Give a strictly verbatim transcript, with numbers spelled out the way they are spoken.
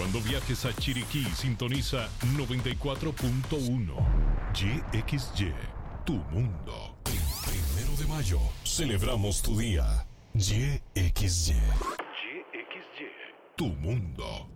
Cuando viajes a Chiriquí, sintoniza noventa y cuatro punto uno. Y X Y, tu mundo. Primero de mayo, celebramos tu día. Y X Y. Y X Y, tu mundo.